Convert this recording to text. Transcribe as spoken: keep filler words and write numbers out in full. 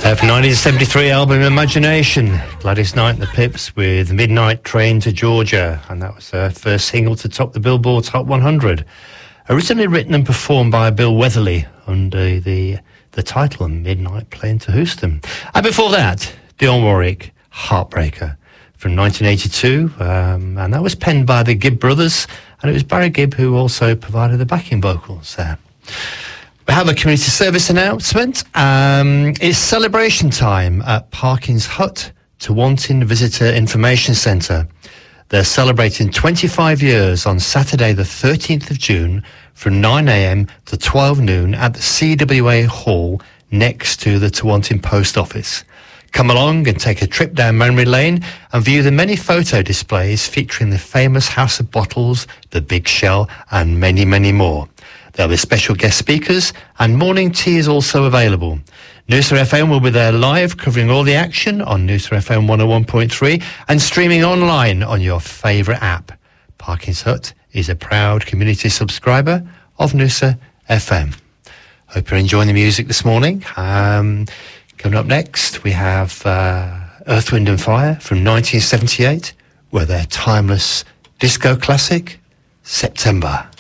Uh, from nineteen seventy-three album Imagination, Gladys Knight and the Pips with Midnight Train to Georgia, and that was their first single to top the Billboard Hot one hundred. Originally written and performed by Bill Weatherly under the the title Midnight Train to Houston. And before that, Dionne Warwick, Heartbreaker, from nineteen eighty-two, um, and that was penned by the Gibb brothers, and it was Barry Gibb who also provided the backing vocals there. We have a community service announcement. Um, it's celebration time at Parkins Hut Tewantin Visitor Information Centre. They're celebrating twenty-five years on Saturday the thirteenth of June from nine a m to twelve noon at the C W A Hall next to the Tewantin Post Office. Come along and take a trip down memory lane and view the many photo displays featuring the famous House of Bottles, the Big Shell and many, many more. There'll be special guest speakers and morning tea is also available. Noosa F M will be there live covering all the action on Noosa F M one oh one point three and streaming online on your favourite app. Parkins Hut is a proud community subscriber of Noosa F M. Hope you're enjoying the music this morning. Um, coming up next we have uh, Earth, Wind and Fire from nineteen seventy-eight with their timeless disco classic, September.